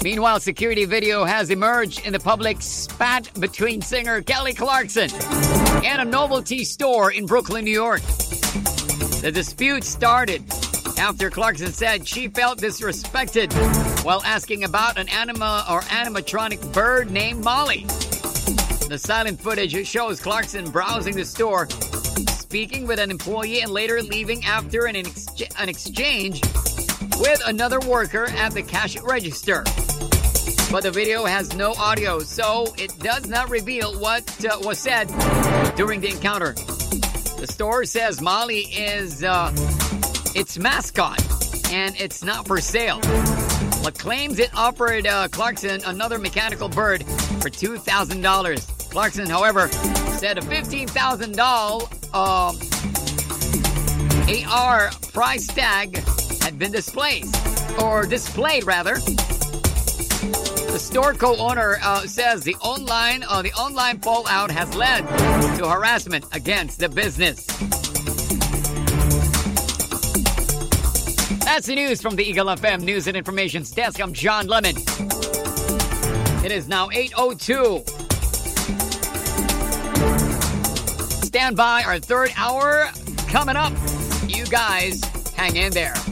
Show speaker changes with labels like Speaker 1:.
Speaker 1: Meanwhile, security video has emerged in the public spat between singer Kelly Clarkson and a novelty store in Brooklyn, New York. The dispute started after Clarkson said she felt disrespected while asking about an animatronic bird named Molly. The silent footage shows Clarkson browsing the store, speaking with an employee, and later leaving after an exchange with another worker at the cash register. But the video has no audio, so it does not reveal what was said during the encounter. The store says Molly is its mascot, and it's not for sale, but claims it offered Clarkson another mechanical bird for $2,000. Clarkson, however, said a $15,000 AR price tag had been displayed. The store co-owner says the online fallout has led to harassment against the business. That's the news from the Eagle FM News and Information's desk. I'm John Lemon. It is now 8:02. Stand by, our third hour coming up. You guys hang in there.